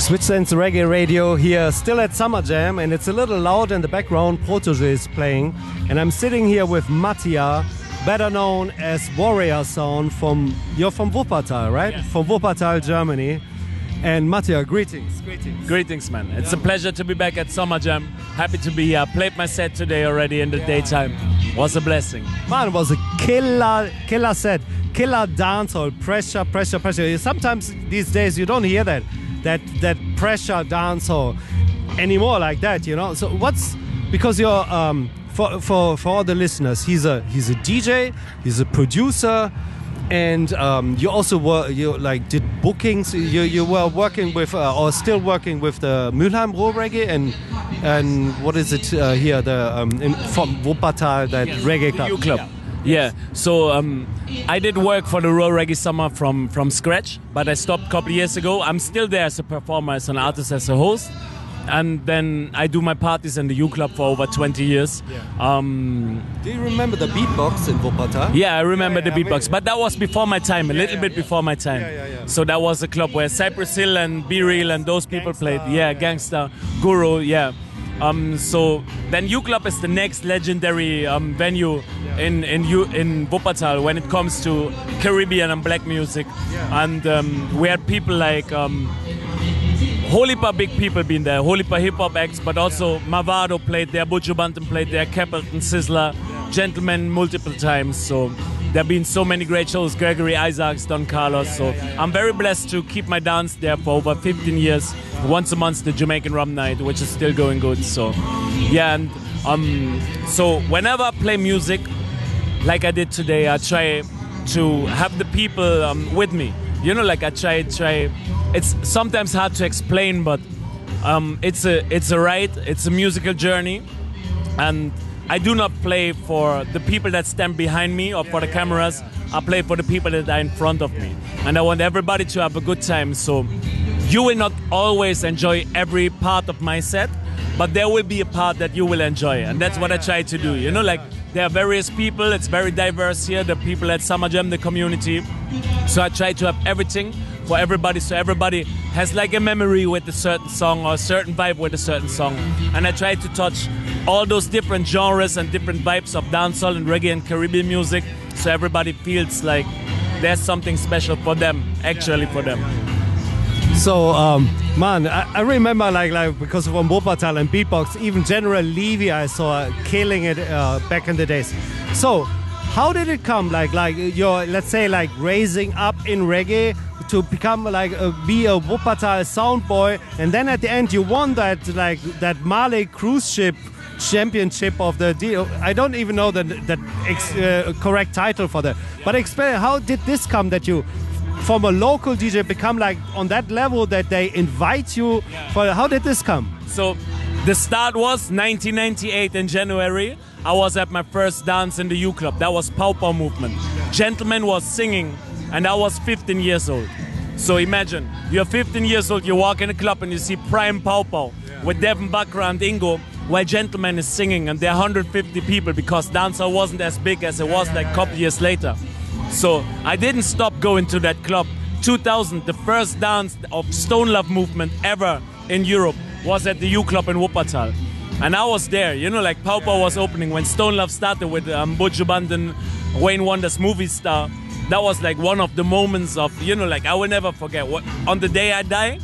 Switzerland's Reggae Radio here, still at Summer Jam, and it's a little loud in the background. Protege is playing, and I'm sitting here with Mattia, better known as Warrior Sound. You're from Wuppertal, right? Yes. From Wuppertal, Germany. And Mattia, greetings. Greetings, man. It's a pleasure to be back at Summer Jam. Happy to be here. Played my set today already in the daytime. Was a blessing. Man, it was a killer set. Killer dancehall. Pressure. Sometimes these days you don't hear that pressure dancehall anymore like that, you know. So because you're for all the listeners, he's a DJ, he's a producer, and you also did bookings. You were working with or still working with the Mülheim Raw Reggae and what is it here from Wuppertal, that reggae club. U Club. Yeah, so I did work for the Raw Reggae Summer from scratch, but I stopped a couple of years ago. I'm still there as a performer, as an artist, as a host, and then I do my parties in the U Club for over 20 years. Yeah. Do you remember the beatbox in Wuppertal? Yeah, I remember the beatbox, but that was before my time, a little bit before my time. Yeah. So that was a club where Cypress Hill and Be Real and those people played. Yeah, Gangsta, Guru, yeah. So then U Club is the next legendary venue in Wuppertal when it comes to Caribbean and black music, and we had people like whole heap of big people been there, whole heap of hip hop acts, but also Mavado played there, Buju Banton played there, Capleton, Sizzler, Gentlemen multiple times. So there have been so many great shows, Gregory Isaacs, Don Carlos. So I'm very blessed to keep my dance there for over 15 years. Once a month, the Jamaican Rum Night, which is still going good. So yeah, and so whenever I play music, like I did today, I try to have the people with me. You know, like I try. It's sometimes hard to explain, but it's a ride. It's a musical journey, and I do not play for the people that stand behind me or for the cameras. I play for the people that are in front of me, and I want everybody to have a good time. So you will not always enjoy every part of my set, but there will be a part that you will enjoy, and that's what I try to do. You know, like there are various people. It's very diverse here. The people at Summer Jam, the community. So I try to have everything for everybody, so everybody has like a memory with a certain song or a certain vibe with a certain song. And I try to touch all those different genres and different vibes of dancehall and reggae and Caribbean music, so everybody feels like there's something special for them, actually for them. So, man, I remember like because from Wuppertal and beatbox, even General Levy I saw killing it back in the days. So, how did it come? Like your, let's say, like raising up in reggae to become be a Wuppertal sound boy, and then at the end you won that Mali cruise ship championship of the deal. I don't even know the correct title for that. But explain, how did this come that you, from a local DJ, become like on that level that they invite you for? How did this come? So the start was 1998 in January. I was at my first dance in the U Club. That was Pow Pow Movement. Gentleman was singing, and I was 15 years old. So imagine, you're 15 years old, you walk in a club and you see Prime Pow Pow with Devin Bakra and Ingo, while Gentleman is singing, and there are 150 people because dancehall wasn't as big as it was like a couple years later. So I didn't stop going to that club. 2000, the first dance of Stone Love movement ever in Europe was at the U Club in Wuppertal. And I was there, you know, like Pow Pow was opening when Stone Love started with Buju Banton, Wayne Wonder's Movie Star. That was like one of the moments of, you know, like I will never forget. On the day I die,